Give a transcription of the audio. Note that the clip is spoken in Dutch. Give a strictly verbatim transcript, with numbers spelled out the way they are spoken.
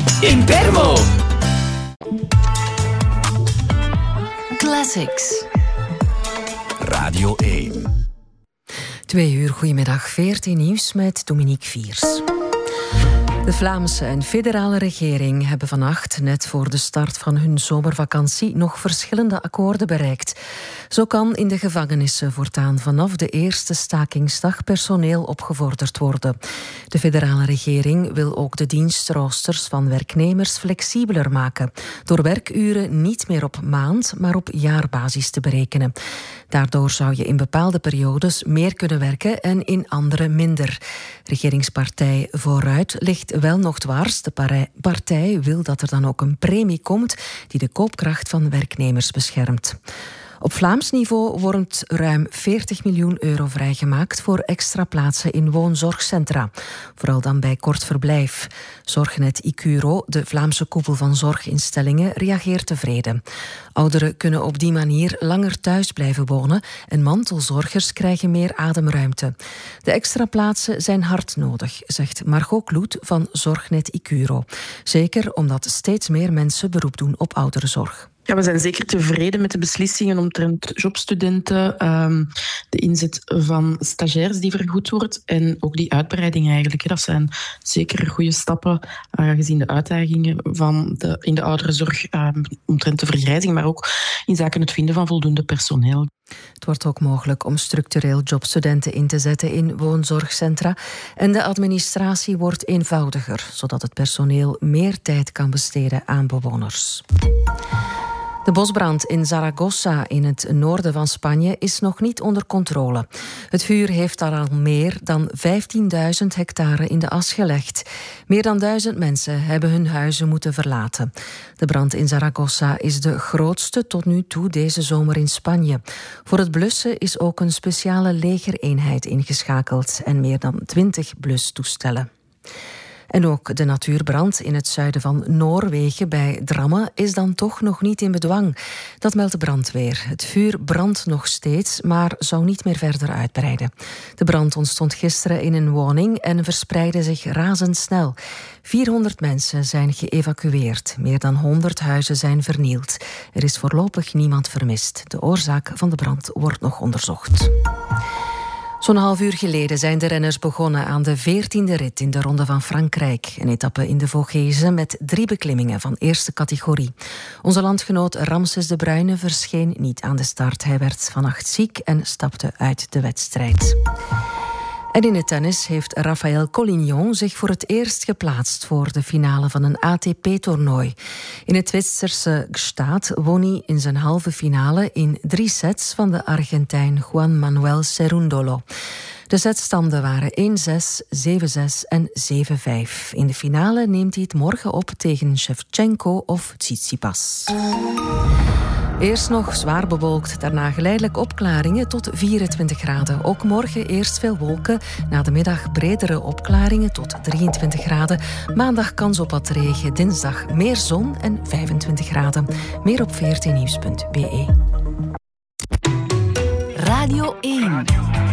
Impermo. Classics. Radio één. Twee uur, goedemiddag. veertien nieuws met Dominique Viers. De Vlaamse en federale regering hebben vannacht, net voor de start van hun zomervakantie, nog verschillende akkoorden bereikt. Zo kan in de gevangenissen voortaan vanaf de eerste stakingsdag personeel opgevorderd worden. De federale regering wil ook de dienstroosters van werknemers flexibeler maken, door werkuren niet meer op maand, maar op jaarbasis te berekenen. Daardoor zou je in bepaalde periodes meer kunnen werken en in andere minder. Regeringspartij Vooruit ligt wel nog dwars. De partij wil dat er dan ook een premie komt die de koopkracht van werknemers beschermt. Op Vlaams niveau wordt ruim veertig miljoen euro vrijgemaakt voor extra plaatsen in woonzorgcentra. Vooral dan bij kort verblijf. Zorgnet Icuro, de Vlaamse koepel van zorginstellingen, reageert tevreden. Ouderen kunnen op die manier langer thuis blijven wonen en mantelzorgers krijgen meer ademruimte. De extra plaatsen zijn hard nodig, zegt Margot Kloet van Zorgnet Icuro. Zeker omdat steeds meer mensen beroep doen op ouderenzorg. Ja, we zijn zeker tevreden met de beslissingen omtrent jobstudenten, um, de inzet van stagiairs die vergoed wordt en ook die uitbreiding eigenlijk. Dat zijn zeker goede stappen, uh, gezien de uitdagingen van de, in de ouderenzorg um, omtrent de vergrijzing, maar ook in zaken het vinden van voldoende personeel. Het wordt ook mogelijk om structureel jobstudenten in te zetten in woonzorgcentra. En de administratie wordt eenvoudiger, zodat het personeel meer tijd kan besteden aan bewoners. De bosbrand in Zaragoza in het noorden van Spanje is nog niet onder controle. Het vuur heeft daar al meer dan vijftienduizend hectare in de as gelegd. Meer dan duizend mensen hebben hun huizen moeten verlaten. De brand in Zaragoza is de grootste tot nu toe deze zomer in Spanje. Voor het blussen is ook een speciale legereenheid ingeschakeld en meer dan twintig blustoestellen. En ook de natuurbrand in het zuiden van Noorwegen bij Drammen is dan toch nog niet in bedwang. Dat meldt de brandweer. Het vuur brandt nog steeds, maar zou niet meer verder uitbreiden. De brand ontstond gisteren in een woning en verspreidde zich razendsnel. vierhonderd mensen zijn geëvacueerd. Meer dan honderd huizen zijn vernield. Er is voorlopig niemand vermist. De oorzaak van de brand wordt nog onderzocht. Zo'n half uur geleden zijn de renners begonnen aan de veertiende rit in de Ronde van Frankrijk. Een etappe in de Vogese met drie beklimmingen van eerste categorie. Onze landgenoot Ramses de Bruyne verscheen niet aan de start. Hij werd vannacht ziek en stapte uit de wedstrijd. En in het tennis heeft Rafael Collignon zich voor het eerst geplaatst voor de finale van een A T P-toernooi. In het Zwitserse Gstaad won hij in zijn halve finale in drie sets van de Argentijn Juan Manuel Cerúndolo. De setstanden waren één zes, zeven zes en zeven vijf. In de finale neemt hij het morgen op tegen Shevchenko of Tsitsipas. Eerst nog zwaar bewolkt, daarna geleidelijk opklaringen tot vierentwintig graden. Ook morgen eerst veel wolken, na de middag bredere opklaringen tot drieëntwintig graden. Maandag kans op wat regen, dinsdag meer zon en vijfentwintig graden. Meer op veertien nieuws punt b e. Radio één.